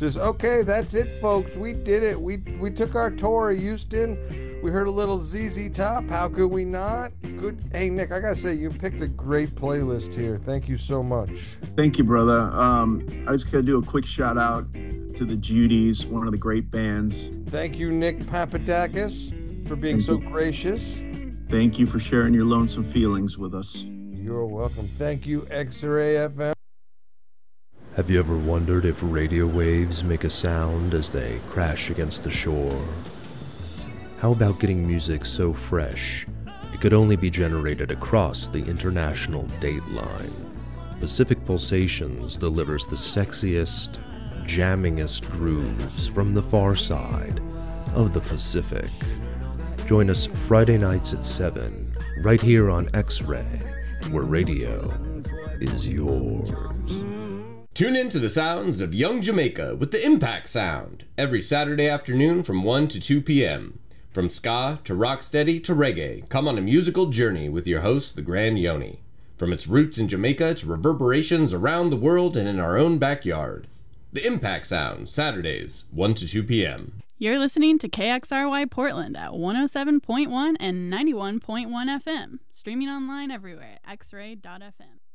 Just, okay, that's it, folks. We did it. We took our tour of Houston. We heard a little ZZ Top. How could we not? Good. Hey, Nick, I gotta say, you picked a great playlist here. Thank you so much. Thank you, brother. I was gonna do a quick shout out to the Judies, one of the great bands. Thank you, Nick Papadakis, for being so gracious. Thank you for sharing your lonesome feelings with us. You're welcome. Thank you, X-Ray FM. Have you ever wondered if radio waves make a sound as they crash against the shore? How about getting music so fresh it could only be generated across the international date line? Pacific Pulsations delivers the sexiest, jammingest grooves from the far side of the Pacific. Join us Friday nights at 7, right here on X-Ray, where radio is yours. Tune in to the sounds of Young Jamaica with the Impact Sound every Saturday afternoon from 1 to 2 p.m. From ska to rocksteady to reggae, come on a musical journey with your host, the Grand Yoni. From its roots in Jamaica to reverberations around the world and in our own backyard. The Impact Sound, Saturdays, 1 to 2 p.m. You're listening to KXRY Portland at 107.1 and 91.1 FM. Streaming online everywhere at xray.fm.